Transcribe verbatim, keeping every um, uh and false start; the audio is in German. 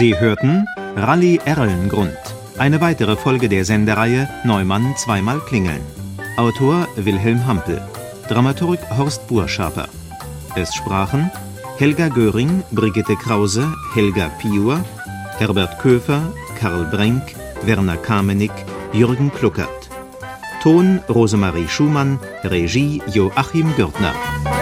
Sie hörten Rally Erlengrund, eine weitere Folge der Sendereihe Neumann zweimal klingeln. Autor Wilhelm Hampel, Dramaturg Horst Burschaper. Es sprachen Helga Göring, Brigitte Krause, Helga Piur, Herbert Köfer, Karl Brenk, Werner Kamenik, Jürgen Kluckert. Ton Rosemarie Schumann, Regie Joachim Gürtner.